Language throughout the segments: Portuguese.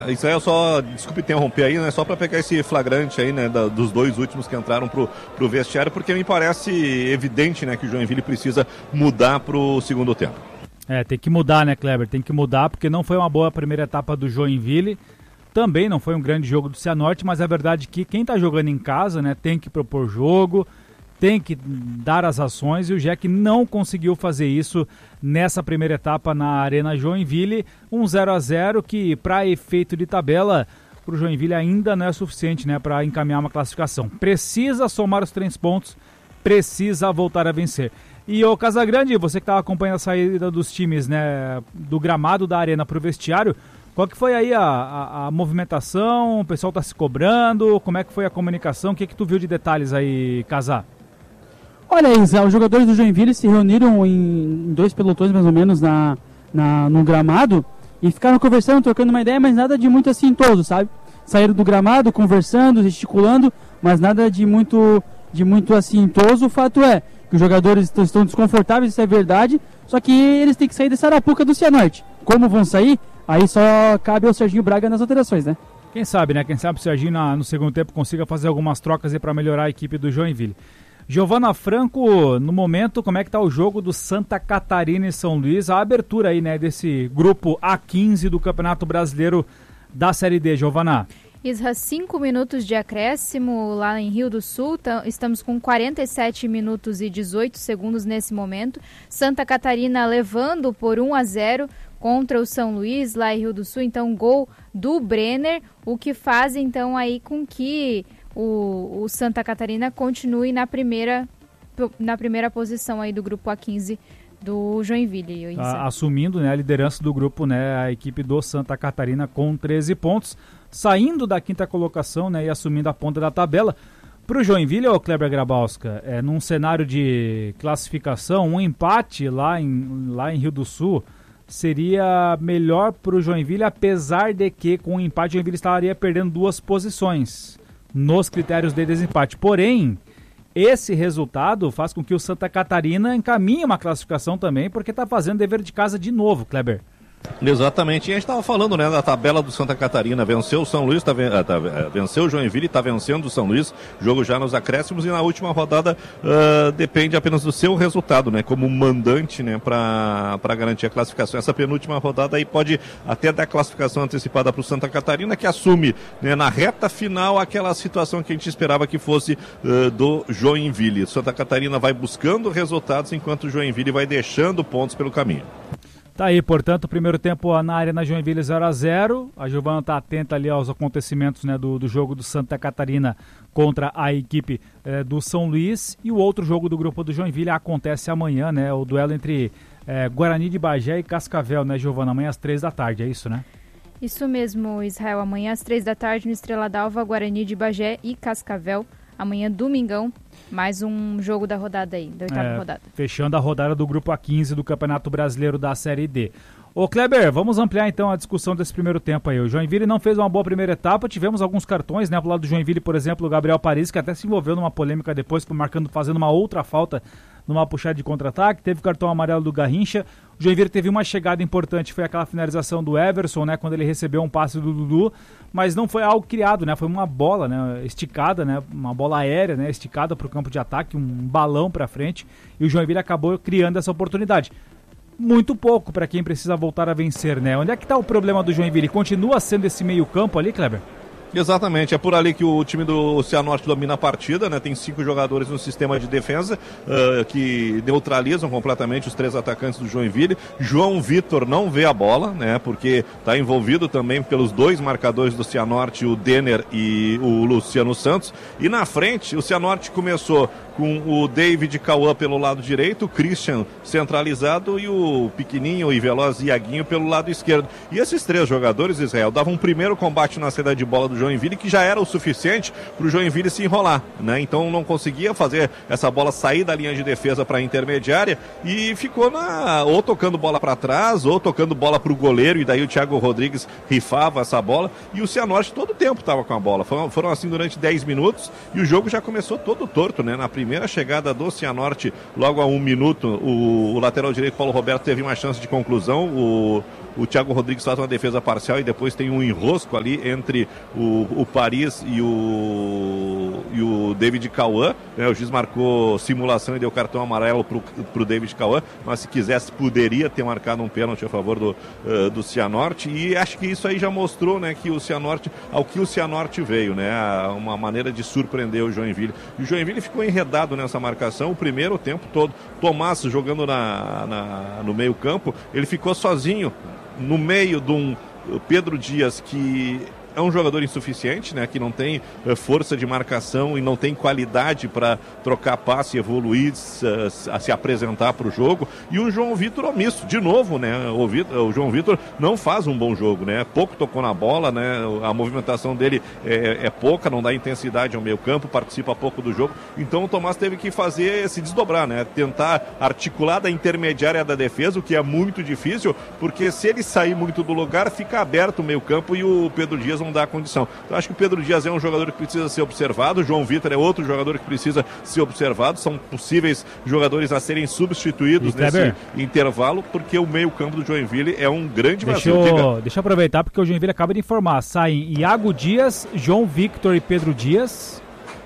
Isso aí desculpe interromper aí, né? Só para pegar esse flagrante aí, né? Dos dois últimos que entraram pro vestiário, porque me parece evidente, né? Que o Joinville precisa mudar pro segundo tempo. Tem que mudar, né, Kleber? Tem que mudar, porque não foi uma boa primeira etapa do Joinville. Também não foi um grande jogo do Cianorte, mas a verdade é que quem tá jogando em casa, né? Tem que propor jogo, tem que dar as ações, e o Jack não conseguiu fazer isso nessa primeira etapa na Arena Joinville. 0-0 que, para efeito de tabela, para o Joinville ainda não é suficiente, né, para encaminhar uma classificação. Precisa somar os 3 pontos, precisa voltar a vencer. E o Casagrande, você que estava acompanhando a saída dos times, né, do gramado da Arena para o vestiário, qual que foi aí a movimentação? O pessoal está se cobrando? Como é que foi a comunicação? O que tu viu de detalhes aí, Casar? Olha, Isa, os jogadores do Joinville se reuniram em 2 pelotões mais ou menos no gramado e ficaram conversando, trocando uma ideia, mas nada de muito assintoso, sabe? Saíram do gramado, conversando, gesticulando, mas nada de muito assintoso. O fato é que os jogadores estão desconfortáveis, isso é verdade, só que eles têm que sair dessa arapuca do Cianorte. Como vão sair? Aí só cabe ao Serginho Braga nas alterações, né? Quem sabe, né? Quem sabe o Serginho no segundo tempo consiga fazer algumas trocas aí para melhorar a equipe do Joinville. Giovana Franco, no momento, como é que tá o jogo do Santa Catarina e São Luís? A abertura aí, né, desse grupo A15 do Campeonato Brasileiro da Série D, Giovana. Isra, 5 minutos de acréscimo lá em Rio do Sul, estamos com 47 minutos e 18 segundos nesse momento. Santa Catarina levando por 1-0 contra o São Luís lá em Rio do Sul, então gol do Brenner, o que faz então aí com que o Santa Catarina continue na primeira posição aí do grupo A15 do Joinville. Assumindo, né, a liderança do grupo, né, a equipe do Santa Catarina com 13 pontos, saindo da 5ª colocação, né, e assumindo a ponta da tabela. Para o Joinville, ô Kleber Grabowska, num cenário de classificação, um empate lá em Rio do Sul seria melhor para o Joinville, apesar de que com o empate o Joinville estaria perdendo 2 posições nos critérios de desempate. Porém, esse resultado faz com que o Santa Catarina encaminhe uma classificação também, porque está fazendo dever de casa de novo, Kleber. Exatamente, e a gente estava falando, né, da tabela do Santa Catarina. Venceu o São Luís, venceu o Joinville, está vencendo o São Luís, jogo já nos acréscimos, e na última rodada depende apenas do seu resultado, né, como mandante, né, para garantir a classificação. Essa penúltima rodada aí pode até dar classificação antecipada para o Santa Catarina, que assume, né, na reta final aquela situação que a gente esperava que fosse do Joinville. Santa Catarina vai buscando resultados, enquanto o Joinville vai deixando pontos pelo caminho. Tá aí, portanto, o primeiro tempo na Arena Joinville 0-0. A Giovana está atenta ali aos acontecimentos, né, do jogo do Santa Catarina contra a equipe do São Luís. E o outro jogo do grupo do Joinville acontece amanhã, né? O duelo entre Guarani de Bagé e Cascavel, né, Giovana? Amanhã às 3h, é isso, né? Isso mesmo, Israel. Amanhã às 3h no Estrela d'Alva, Guarani de Bagé e Cascavel. Amanhã, domingão, mais um jogo da rodada aí, da 8ª rodada. Fechando a rodada do grupo A15 do Campeonato Brasileiro da Série D. Ô Kleber, vamos ampliar então a discussão desse primeiro tempo aí. O Joinville não fez uma boa primeira etapa, tivemos alguns cartões, né? Pro lado do Joinville, por exemplo, o Gabriel Paris, que até se envolveu numa polêmica depois, fazendo uma outra falta numa puxada de contra-ataque. Teve o cartão amarelo do Garrincha. O Joinville teve uma chegada importante, foi aquela finalização do Everson, né? Quando ele recebeu um passe do Dudu, mas não foi algo criado, né? Foi uma bola, né, esticada, né? Uma bola aérea, né, esticada para o campo de ataque, um balão para frente, e o Joinville acabou criando essa oportunidade. Muito pouco para quem precisa voltar a vencer, né? Onde é que está o problema do Joinville? Continua sendo esse meio-campo ali, Kleber? Exatamente, é por ali que o time do Cianorte domina a partida, né? Tem 5 jogadores no sistema de defesa que neutralizam completamente os 3 atacantes do Joinville. João Vitor não vê a bola, né? Porque está envolvido também pelos 2 marcadores do Cianorte, o Denner e o Luciano Santos. E na frente, o Cianorte começou com o David Cauã pelo lado direito, o Christian centralizado e o pequenininho e veloz Iaguinho pelo lado esquerdo. E esses 3 jogadores, Israel, davam um primeiro combate na saída de bola do Joinville, que já era o suficiente para o Joinville se enrolar, né? Então não conseguia fazer essa bola sair da linha de defesa para a intermediária e ficou ou tocando bola para trás, ou tocando bola para o goleiro, e daí o Thiago Rodrigues rifava essa bola, e o Cianorte todo o tempo estava com a bola. Foram assim durante 10 minutos, e o jogo já começou todo torto, né? Na primeira chegada do Cianorte, logo a 1 minuto, o lateral direito Paulo Roberto teve uma chance de conclusão, o Thiago Rodrigues faz uma defesa parcial e depois tem um enrosco ali entre o Paris e o David Cauã, né? O juiz marcou simulação e deu cartão amarelo pro David Cauã, mas se quisesse poderia ter marcado um pênalti a favor do Cianorte, e acho que isso aí já mostrou, né, que o Cianorte veio, né? Uma maneira de surpreender o Joinville. E o Joinville ficou enredado nessa marcação o primeiro tempo todo. Tomás jogando no meio campo, ele ficou sozinho no meio de um Pedro Dias que é um jogador insuficiente, né, que não tem força de marcação e não tem qualidade para trocar passe, evoluir, a se apresentar para o jogo. E o João Vitor omisso, de novo, né? O João Vitor não faz um bom jogo, né? Pouco tocou na bola, né? A movimentação dele é pouca, não dá intensidade ao meio campo, participa pouco do jogo. Então o Tomás teve que se desdobrar, né? Tentar articular da intermediária da defesa, o que é muito difícil, porque se ele sair muito do lugar, fica aberto o meio campo e o Pedro Dias não dá condição. Então acho que o Pedro Dias é um jogador que precisa ser observado, o João Vitor é outro jogador que precisa ser observado, são possíveis jogadores a serem substituídos nesse intervalo, porque o meio campo do Joinville é um grande vazio. Deixa eu aproveitar, porque o Joinville acaba de informar, saem Iago Dias, João Victor e Pedro Dias,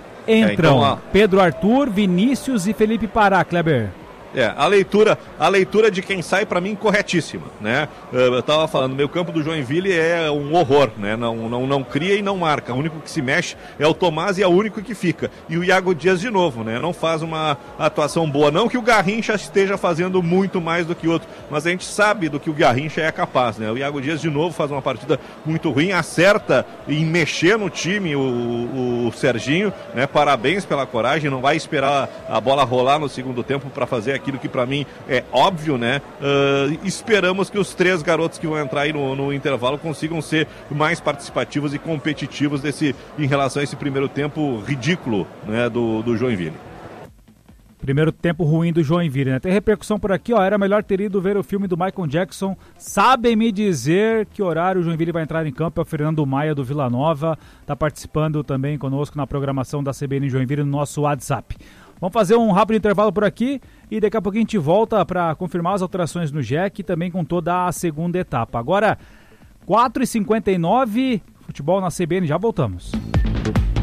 entram Pedro Arthur, Vinícius e Felipe Pará, Kleber. A leitura de quem sai, para mim, corretíssima, né? Eu estava falando, o meio campo do Joinville é um horror, né? Não cria e não marca. O único que se mexe é o Tomás e é o único que fica. E o Iago Dias de novo, né? Não faz uma atuação boa. Não que o Garrincha esteja fazendo muito mais do que o outro, mas a gente sabe do que o Garrincha é capaz, né? O Iago Dias de novo faz uma partida muito ruim, acerta em mexer no time o Serginho, né? Parabéns pela coragem, não vai esperar a bola rolar no segundo tempo para fazer aquilo que para mim é óbvio, né? Esperamos que os 3 garotos que vão entrar aí no intervalo consigam ser mais participativos e competitivos em relação a esse primeiro tempo ridículo, né, do Joinville. Primeiro tempo ruim do Joinville, né? Tem repercussão por aqui, era melhor ter ido ver o filme do Michael Jackson. Sabem me dizer que horário o Joinville vai entrar em campo? É o Fernando Maia do Vila Nova, tá participando também conosco na programação da CBN Joinville no nosso WhatsApp. Vamos fazer um rápido intervalo por aqui e daqui a pouquinho a gente volta para confirmar as alterações no JEC e também com toda a segunda etapa. Agora, 4h59, futebol na CBN, já voltamos.